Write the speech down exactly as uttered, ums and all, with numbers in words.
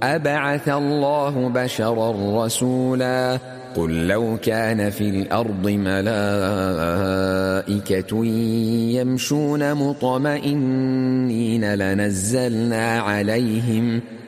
أبعث الله بشرا رسولا قل لو كان في الأرض ملائكة يمشون مطمئنين لنزلنا عليهم